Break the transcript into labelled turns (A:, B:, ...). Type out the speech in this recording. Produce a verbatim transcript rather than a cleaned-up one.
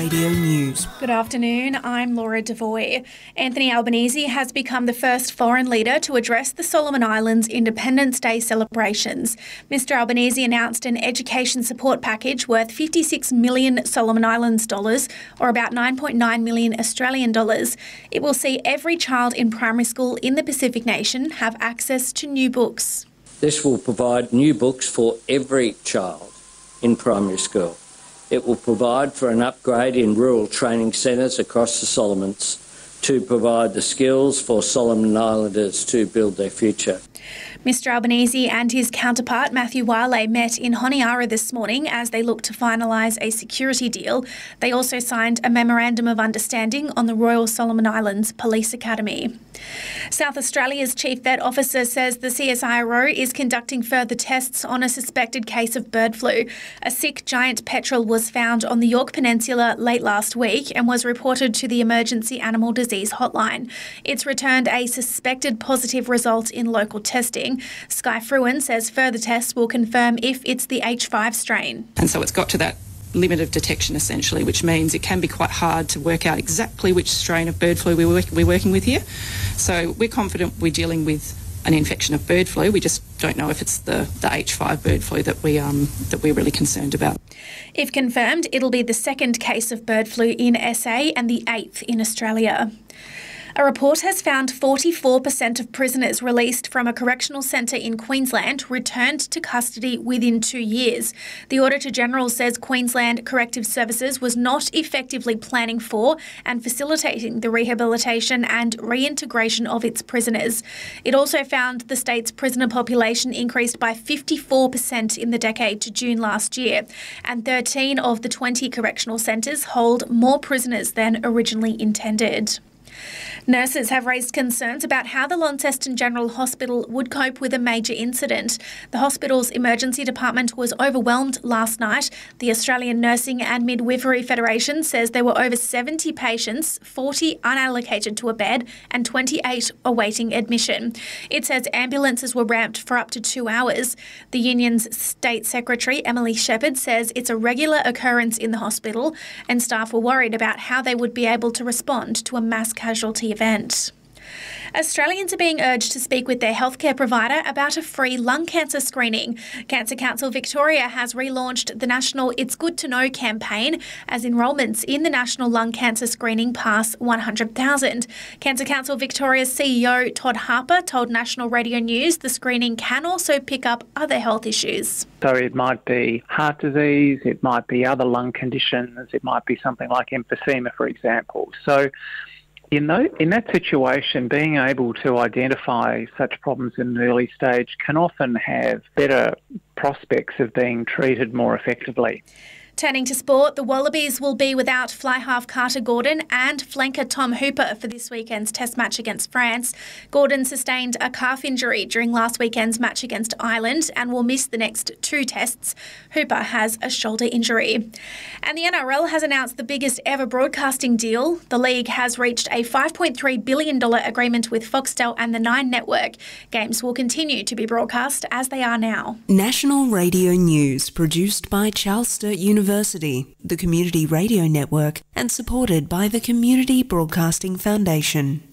A: Radio News.
B: Good afternoon, I'm Laura Devoy. Anthony Albanese has become the first foreign leader to address the Solomon Islands Independence Day celebrations. Mister Albanese announced an education support package worth fifty-six million Solomon Islands dollars, or about nine point nine million Australian dollars. It will see every child in primary school in the Pacific nation have access to new books.
C: This will provide new books for every child in primary school. It will provide for an upgrade in rural training centres across the Solomons to provide the skills for Solomon Islanders to build their future.
B: Mister Albanese and his counterpart Matthew Wiley met in Honiara this morning as they look to finalise a security deal. They also signed a memorandum of understanding on the Royal Solomon Islands Police Academy. South Australia's Chief Vet Officer says the C S I R O is conducting further tests on a suspected case of bird flu. A sick giant petrel was found on the Yorke Peninsula late last week and was reported to the Emergency Animal Disease Hotline. It's returned a suspected positive result in local testing. Sky Fruin says further tests will confirm if it's the H five strain.
D: And so it's got to that limit of detection essentially, which means it can be quite hard to work out exactly which strain of bird flu we're, work- we're working with here. So we're confident we're dealing with an infection of bird flu. We just don't know if it's the, the H five bird flu that, we, um, that we're really concerned about.
B: If confirmed, it'll be the second case of bird flu in S A and the eighth in Australia. A report has found forty-four percent of prisoners released from a correctional centre in Queensland returned to custody within two years. The Auditor-General says Queensland Corrective Services was not effectively planning for and facilitating the rehabilitation and reintegration of its prisoners. It also found the state's prisoner population increased by fifty-four percent in the decade to June last year, and thirteen of the twenty correctional centres hold more prisoners than originally intended. Nurses have raised concerns about how the Launceston General Hospital would cope with a major incident. The hospital's emergency department was overwhelmed last night. The Australian Nursing and Midwifery Federation says there were over seventy patients, forty unallocated to a bed and twenty-eight awaiting admission. It says ambulances were ramped for up to two hours. The union's State Secretary, Emily Shepherd, says it's a regular occurrence in the hospital and staff were worried about how they would be able to respond to a mass casualty event. Australians are being urged to speak with their healthcare provider about a free lung cancer screening. Cancer Council Victoria has relaunched the national It's Good to Know campaign as enrolments in the National Lung Cancer Screening pass one hundred thousand. Cancer Council Victoria's C E O Todd Harper told National Radio News the screening can also pick up other health issues.
E: So it might be heart disease, it might be other lung conditions, it might be something like emphysema, for example. So In, those, in that situation, being able to identify such problems in an early stage can often have better prospects of being treated more effectively.
B: Turning to sport, the Wallabies will be without fly-half Carter Gordon and flanker Tom Hooper for this weekend's Test match against France. Gordon sustained a calf injury during last weekend's match against Ireland and will miss the next two tests. Hooper has a shoulder injury. And the N R L has announced the biggest ever broadcasting deal. The league has reached a five point three billion dollars agreement with Foxtel and the Nine Network. Games will continue to be broadcast as they are now.
A: National Radio News, produced by Charles Sturt University. University, the Community Radio Network, and supported by the Community Broadcasting Foundation.